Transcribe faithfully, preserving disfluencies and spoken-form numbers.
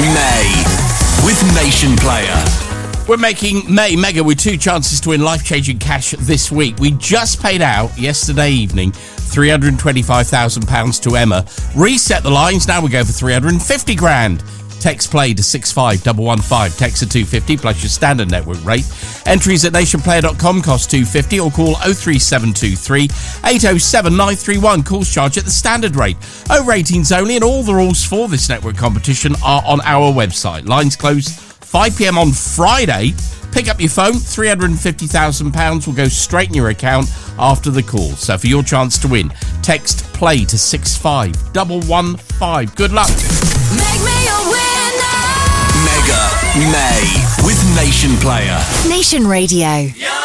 May with Nation Player. We're making May mega with two chances to win life-changing cash this week. We just paid out yesterday evening three hundred twenty-five thousand pounds to Emma. Reset the lines. Now we go for three hundred fifty grand. Text play to six five one one five. Text to two fifty plus your standard network rate. Entries at nationplayer dot com cost two fifty or call oh three seven two three eight oh seven nine three one. Calls charged at the standard rate. Over eighteens only, and all the rules for this network competition are on our website. Lines closed five p.m. on Friday. Pick up your phone. three hundred fifty thousand pounds will go straight in your account after the call. So for your chance to win, text play to six five one one five. Good luck. Make me a winner. Mega May with Nation Player. Nation Radio.